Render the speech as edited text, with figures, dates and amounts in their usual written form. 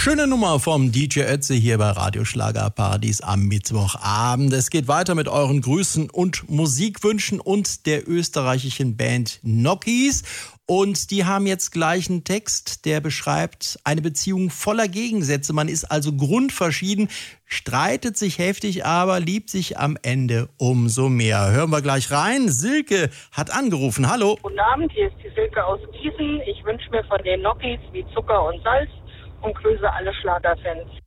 Schöne Nummer vom DJ Ötzi hier bei Radio Schlagerparadies am Mittwochabend. Es geht weiter mit euren Grüßen und Musikwünschen und der österreichischen Band Nokis. Und die haben jetzt gleich einen Text, der beschreibt eine Beziehung voller Gegensätze. Man ist also grundverschieden, streitet sich heftig, aber liebt sich am Ende umso mehr. Hören wir gleich rein. Silke hat angerufen. Hallo. Guten Abend, hier ist die Silke aus Gießen. Ich wünsche mir von den Nokis wie Zucker und Salz und grüße alle Schlagerfans.